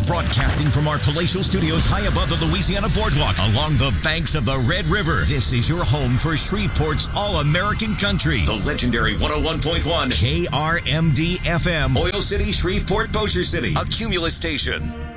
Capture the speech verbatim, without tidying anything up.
Broadcasting from our palatial studios high above the Louisiana Boardwalk along the banks of the Red River, this is your home for Shreveport's All-American Country. The legendary one oh one point one K R M D F M, Oil City, Shreveport, Bossier City, a Cumulus station.